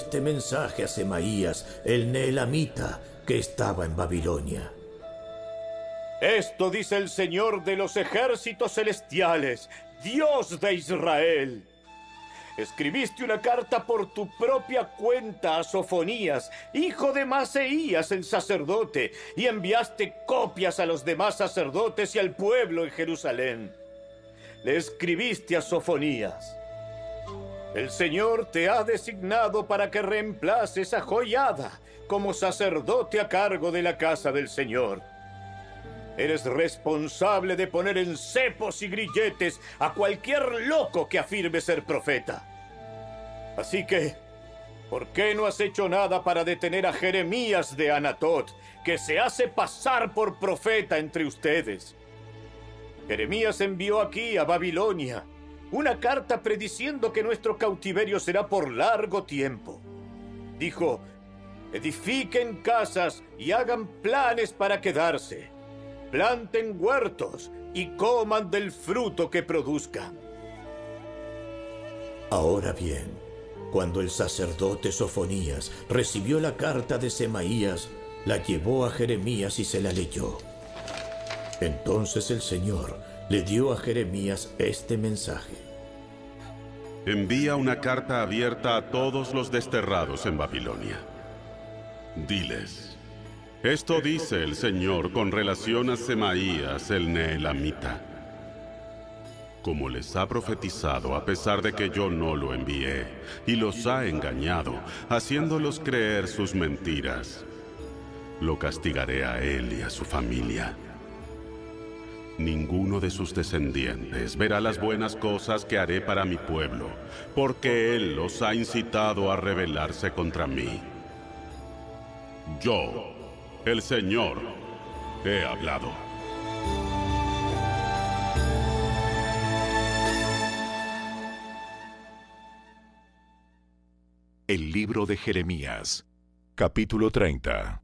este mensaje a Semaías, el neelamita, que estaba en Babilonia. Esto dice el Señor de los ejércitos celestiales, Dios de Israel. Escribiste una carta por tu propia cuenta a Sofonías, hijo de Maaseías el sacerdote, y enviaste copias a los demás sacerdotes y al pueblo en Jerusalén. Le escribiste a Sofonías: el Señor te ha designado para que reemplaces a Joiada como sacerdote a cargo de la casa del Señor. Eres responsable de poner en cepos y grilletes a cualquier loco que afirme ser profeta. Así que, ¿por qué no has hecho nada para detener a Jeremías de Anatot, que se hace pasar por profeta entre ustedes? Jeremías envió aquí a Babilonia una carta prediciendo que nuestro cautiverio será por largo tiempo. Dijo: edifiquen casas y hagan planes para quedarse. Planten huertos y coman del fruto que produzcan. Ahora bien, cuando el sacerdote Sofonías recibió la carta de Semaías, la llevó a Jeremías y se la leyó. Entonces el Señor le dio a Jeremías este mensaje: envía una carta abierta a todos los desterrados en Babilonia. Diles: esto dice el Señor con relación a Semaías el neelamita. Como les ha profetizado, a pesar de que yo no lo envié, y los ha engañado, haciéndolos creer sus mentiras, lo castigaré a él y a su familia. Ninguno de sus descendientes verá las buenas cosas que haré para mi pueblo, porque él los ha incitado a rebelarse contra mí. Yo, el Señor, he hablado. El libro de Jeremías, capítulo 30.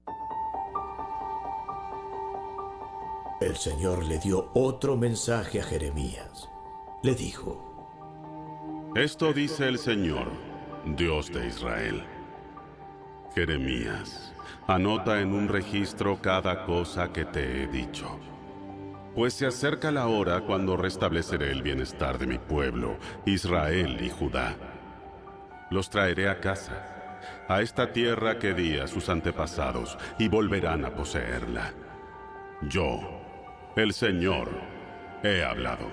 El Señor le dio otro mensaje a Jeremías. Le dijo: esto dice el Señor, Dios de Israel. Jeremías, anota en un registro cada cosa que te he dicho. Pues se acerca la hora cuando restableceré el bienestar de mi pueblo, Israel y Judá. Los traeré a casa, a esta tierra que di a sus antepasados, y volverán a poseerla. Yo, el Señor, he hablado.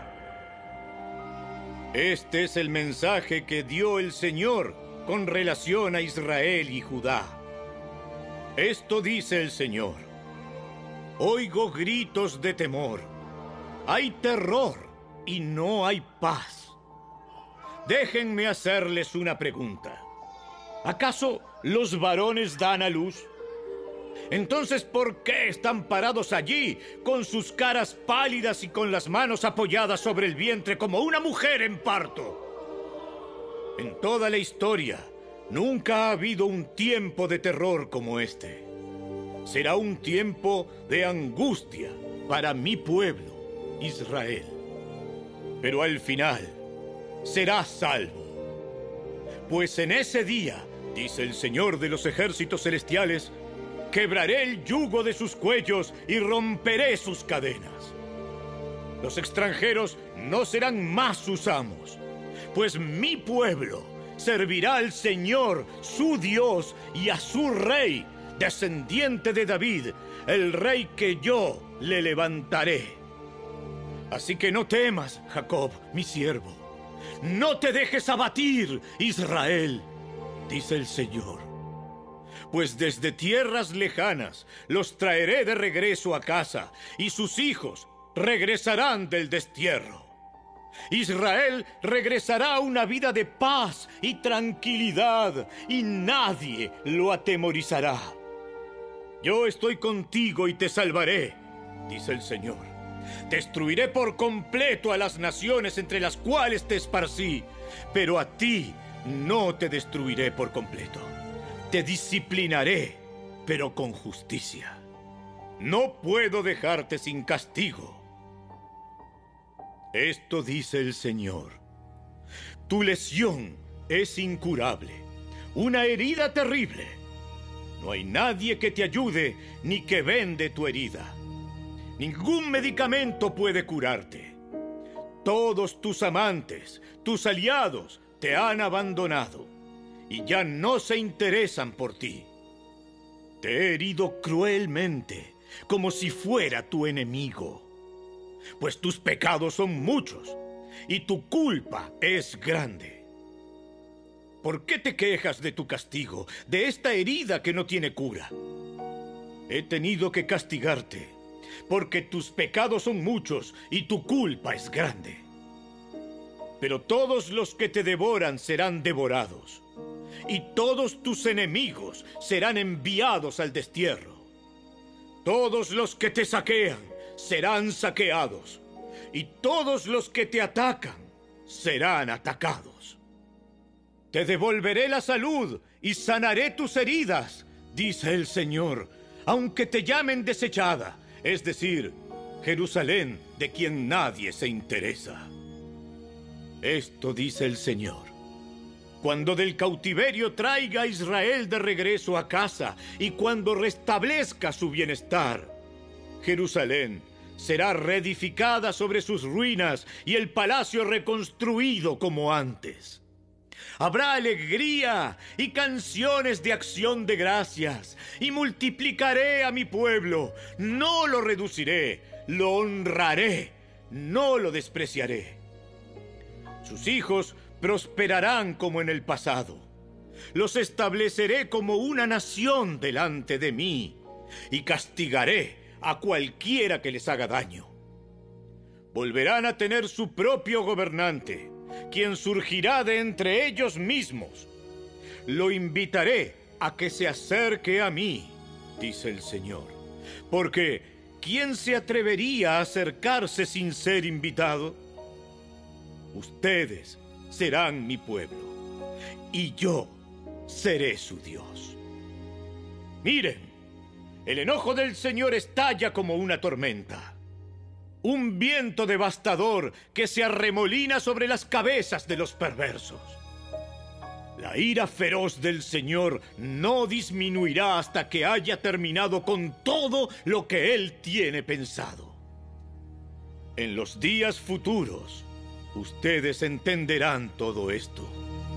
Este es el mensaje que dio el Señor con relación a Israel y Judá. Esto dice el Señor: oigo gritos de temor. Hay terror y no hay paz. Déjenme hacerles una pregunta. ¿Acaso los varones dan a luz? Entonces, ¿por qué están parados allí, con sus caras pálidas y con las manos apoyadas sobre el vientre como una mujer en parto? En toda la historia, nunca ha habido un tiempo de terror como este. Será un tiempo de angustia para mi pueblo, Israel. Pero al final, será salvo. Pues en ese día, dice el Señor de los ejércitos celestiales, quebraré el yugo de sus cuellos y romperé sus cadenas. Los extranjeros no serán más sus amos, pues mi pueblo servirá al Señor, su Dios, y a su rey, descendiente de David, el rey que yo le levantaré. Así que no temas, Jacob, mi siervo. No te dejes abatir, Israel, dice el Señor. Pues desde tierras lejanas los traeré de regreso a casa, y sus hijos regresarán del destierro. Israel regresará a una vida de paz y tranquilidad, y nadie lo atemorizará. Yo estoy contigo y te salvaré, dice el Señor. Destruiré por completo a las naciones entre las cuales te esparcí, pero a ti no te destruiré por completo. Te disciplinaré, pero con justicia. No puedo dejarte sin castigo. Esto dice el Señor: tu lesión es incurable, una herida terrible. No hay nadie que te ayude ni que vende tu herida. Ningún medicamento puede curarte. Todos tus amantes, tus aliados, te han abandonado y ya no se interesan por ti. Te he herido cruelmente, como si fuera tu enemigo, pues tus pecados son muchos y tu culpa es grande. ¿Por qué te quejas de tu castigo, de esta herida que no tiene cura? He tenido que castigarte, porque tus pecados son muchos y tu culpa es grande. Pero todos los que te devoran serán devorados, y todos tus enemigos serán enviados al destierro. Todos los que te saquean serán saqueados, y todos los que te atacan serán atacados. Te devolveré la salud y sanaré tus heridas, dice el Señor, aunque te llamen desechada, es decir, Jerusalén, de quien nadie se interesa. Esto dice el Señor: cuando del cautiverio traiga a Israel de regreso a casa y cuando restablezca su bienestar, Jerusalén será reedificada sobre sus ruinas y el palacio reconstruido como antes. Habrá alegría y canciones de acción de gracias, y multiplicaré a mi pueblo, no lo reduciré, lo honraré, no lo despreciaré. Sus hijos prosperarán como en el pasado. Los estableceré como una nación delante de mí, y castigaré a cualquiera que les haga daño. Volverán a tener su propio gobernante, quien surgirá de entre ellos mismos. Lo invitaré a que se acerque a mí, dice el Señor, porque ¿quién se atrevería a acercarse sin ser invitado? Ustedes serán mi pueblo, y yo seré su Dios. Miren, el enojo del Señor estalla como una tormenta, un viento devastador que se arremolina sobre las cabezas de los perversos. La ira feroz del Señor no disminuirá hasta que haya terminado con todo lo que Él tiene pensado. En los días futuros, ustedes entenderán todo esto.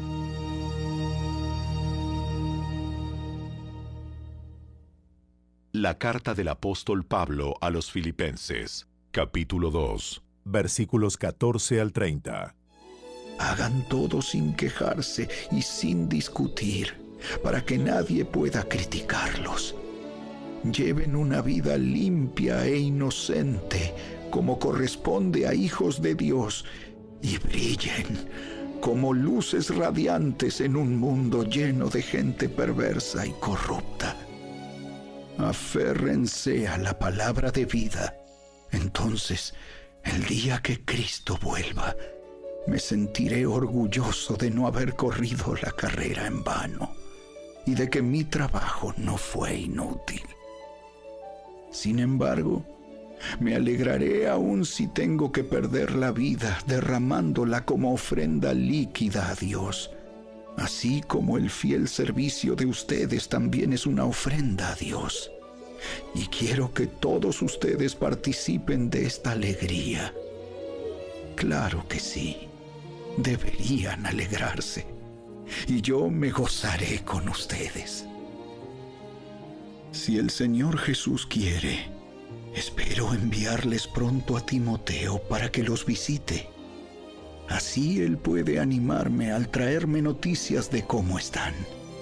La carta del apóstol Pablo a los Filipenses, capítulo 2, versículos 14 al 30. Hagan todo sin quejarse y sin discutir, para que nadie pueda criticarlos. Lleven una vida limpia e inocente, como corresponde a hijos de Dios, y brillen como luces radiantes en un mundo lleno de gente perversa y corrupta. Aférrense a la palabra de vida. Entonces, el día que Cristo vuelva, me sentiré orgulloso de no haber corrido la carrera en vano y de que mi trabajo no fue inútil. Sin embargo, me alegraré aún si tengo que perder la vida derramándola como ofrenda líquida a Dios, así como el fiel servicio de ustedes también es una ofrenda a Dios. Y quiero que todos ustedes participen de esta alegría. Claro que sí, deberían alegrarse, y yo me gozaré con ustedes. Si el Señor Jesús quiere, espero enviarles pronto a Timoteo para que los visite. Así él puede animarme al traerme noticias de cómo están.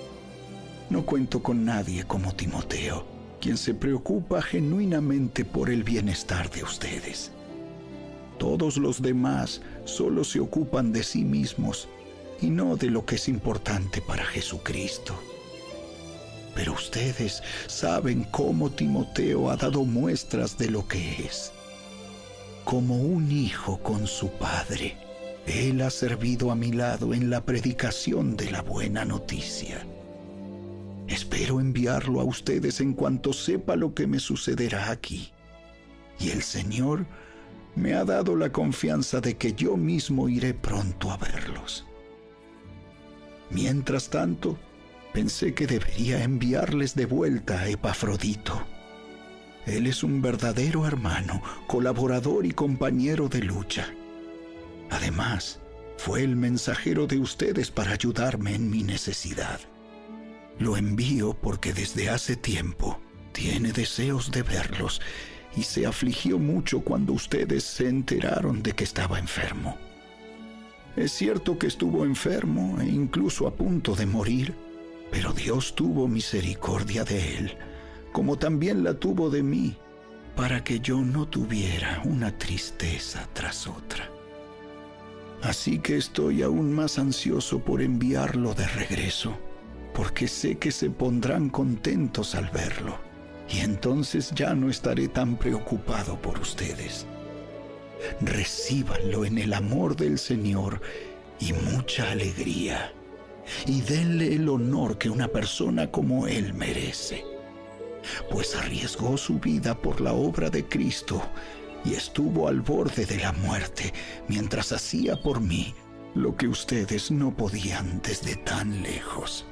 No cuento con nadie como Timoteo, quien se preocupa genuinamente por el bienestar de ustedes. Todos los demás solo se ocupan de sí mismos y no de lo que es importante para Jesucristo. Pero ustedes saben cómo Timoteo ha dado muestras de lo que es. Como un hijo con su padre, él ha servido a mi lado en la predicación de la buena noticia. Espero enviarlo a ustedes en cuanto sepa lo que me sucederá aquí. Y el Señor me ha dado la confianza de que yo mismo iré pronto a verlos. Mientras tanto, pensé que debería enviarles de vuelta a Epafrodito. Él es un verdadero hermano, colaborador y compañero de lucha. Además, fue el mensajero de ustedes para ayudarme en mi necesidad. Lo envío porque desde hace tiempo tiene deseos de verlos y se afligió mucho cuando ustedes se enteraron de que estaba enfermo. Es cierto que estuvo enfermo e incluso a punto de morir, pero Dios tuvo misericordia de él, como también la tuvo de mí, para que yo no tuviera una tristeza tras otra. Así que estoy aún más ansioso por enviarlo de regreso, porque sé que se pondrán contentos al verlo, y entonces ya no estaré tan preocupado por ustedes. Recíbanlo en el amor del Señor y mucha alegría, y denle el honor que una persona como él merece, pues arriesgó su vida por la obra de Cristo y estuvo al borde de la muerte mientras hacía por mí lo que ustedes no podían desde tan lejos.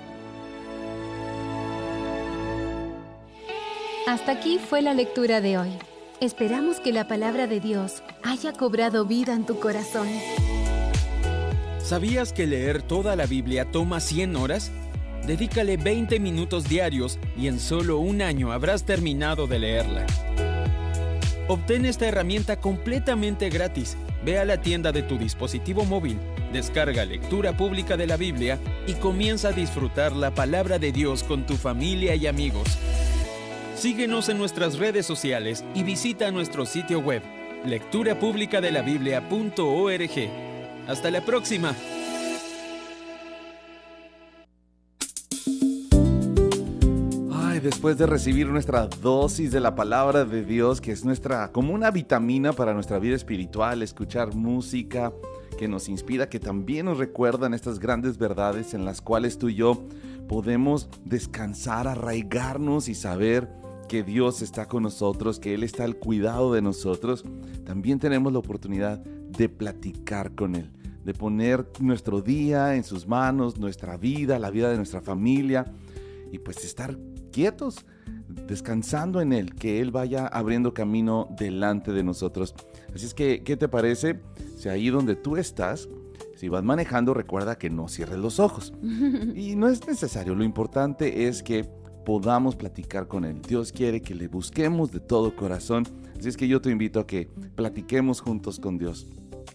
Hasta aquí fue la lectura de hoy. Esperamos que la palabra de Dios haya cobrado vida en tu corazón. ¿Sabías que leer toda la Biblia toma 100 horas? Dedícale 20 minutos diarios y en solo un año habrás terminado de leerla. Obtén esta herramienta completamente gratis. Ve a la tienda de tu dispositivo móvil, descarga Lectura Pública de la Biblia y comienza a disfrutar la palabra de Dios con tu familia y amigos. Síguenos en nuestras redes sociales y visita nuestro sitio web, lecturapublicadelabiblia.org. ¡Hasta la próxima! Después de recibir nuestra dosis de la palabra de Dios, que es como una vitamina para nuestra vida espiritual, escuchar música que nos inspira, que también nos recuerdan estas grandes verdades en las cuales tú y yo podemos descansar, arraigarnos y saber que Dios está con nosotros, que Él está al cuidado de nosotros. También tenemos la oportunidad de platicar con Él, de poner nuestro día en sus manos, nuestra vida, la vida de nuestra familia, y pues estar quietos, descansando en Él, que Él vaya abriendo camino delante de nosotros. Así es que, ¿qué te parece? Si ahí donde tú estás, si vas manejando, recuerda que no cierres los ojos. Y no es necesario, lo importante es que podamos platicar con Él. Dios quiere que le busquemos de todo corazón. Así es que yo te invito a que platiquemos juntos con Dios.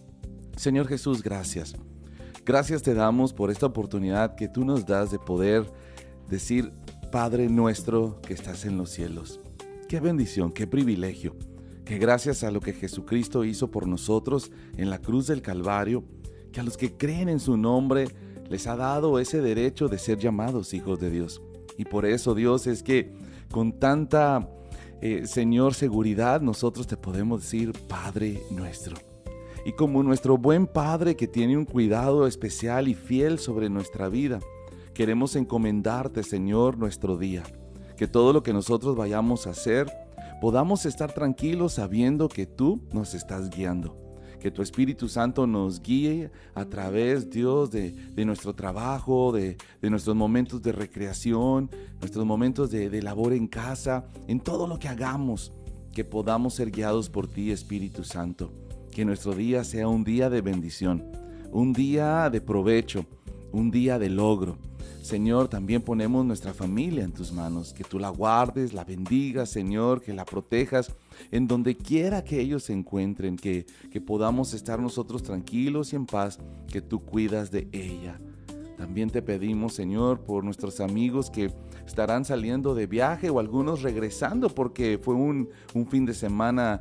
Señor Jesús, gracias. Gracias te damos por esta oportunidad que tú nos das de poder decir: Padre nuestro que estás en los cielos. Qué bendición, qué privilegio, que gracias a lo que Jesucristo hizo por nosotros en la cruz del Calvario, que a los que creen en su nombre les ha dado ese derecho de ser llamados hijos de Dios. Y por eso, Dios, es que con tanta, Señor, seguridad, nosotros te podemos decir Padre nuestro. Y como nuestro buen Padre que tiene un cuidado especial y fiel sobre nuestra vida, queremos encomendarte, Señor, nuestro día. Que todo lo que nosotros vayamos a hacer, podamos estar tranquilos sabiendo que tú nos estás guiando. Que tu Espíritu Santo nos guíe a través, Dios, de nuestro trabajo, de nuestros momentos de recreación, nuestros momentos de labor en casa, en todo lo que hagamos. Que podamos ser guiados por ti, Espíritu Santo. Que nuestro día sea un día de bendición, un día de provecho, un día de logro. Señor, también ponemos nuestra familia en tus manos, que tú la guardes, la bendigas, Señor, que la protejas en donde quiera que ellos se encuentren, que podamos estar nosotros tranquilos y en paz, que tú cuidas de ella. También te pedimos, Señor, por nuestros amigos que estarán saliendo de viaje o algunos regresando porque fue un fin de semana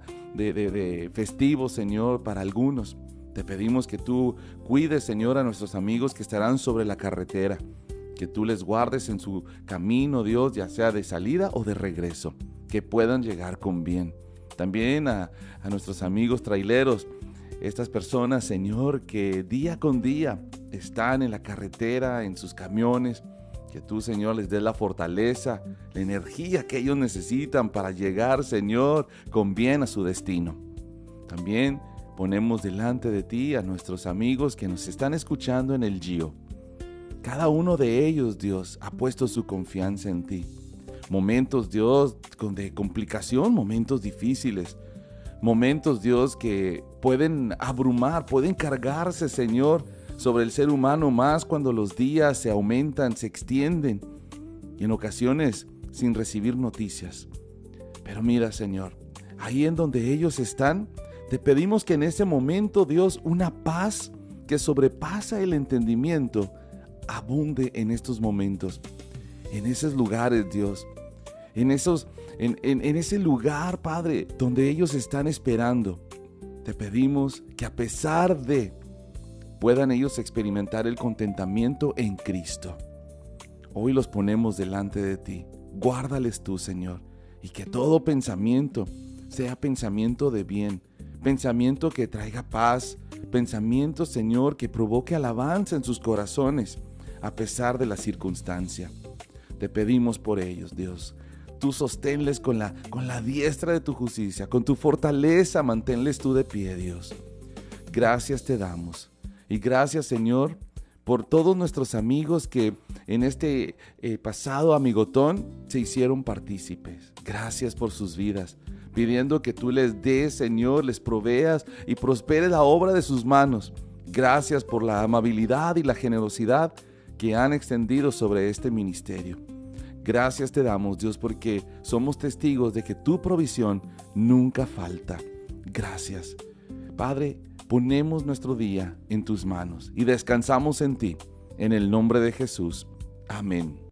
de festivo, Señor, para algunos. Te pedimos que tú cuides, Señor, a nuestros amigos que estarán sobre la carretera. Que tú les guardes en su camino, Dios, ya sea de salida o de regreso, que puedan llegar con bien. También a nuestros amigos traileros, estas personas, Señor, que día con día están en la carretera, en sus camiones, que tú, Señor, les des la fortaleza, la energía que ellos necesitan para llegar, Señor, con bien a su destino. También ponemos delante de ti a nuestros amigos que nos están escuchando en el GIO. Cada uno de ellos, Dios, ha puesto su confianza en ti. Momentos, Dios, de complicación, momentos difíciles. Momentos, Dios, que pueden abrumar, pueden cargarse, Señor, sobre el ser humano, más cuando los días se aumentan, se extienden, y en ocasiones sin recibir noticias. Pero mira, Señor, ahí en donde ellos están, te pedimos que en ese momento, Dios, una paz que sobrepasa el entendimiento, abunde en estos momentos, en esos lugares, Dios, en ese lugar, Padre, donde ellos están esperando. Te pedimos que a pesar de, puedan ellos experimentar el contentamiento en Cristo. Hoy los ponemos delante de ti. Guárdales tú, Señor, y que todo pensamiento sea pensamiento de bien, pensamiento que traiga paz, pensamiento, Señor, que provoque alabanza en sus corazones, a pesar de la circunstancia. Te pedimos por ellos, Dios. Tú sosténles con la diestra de tu justicia, con tu fortaleza, manténles tú de pie, Dios. Gracias te damos. Y gracias, Señor, por todos nuestros amigos que en este pasado amigotón se hicieron partícipes. Gracias por sus vidas, pidiendo que tú les des, Señor, les proveas y prospere la obra de sus manos. Gracias por la amabilidad y la generosidad que han extendido sobre este ministerio. Gracias te damos, Dios, porque somos testigos de que tu provisión nunca falta. Gracias. Padre, ponemos nuestro día en tus manos y descansamos en ti. En el nombre de Jesús. Amén.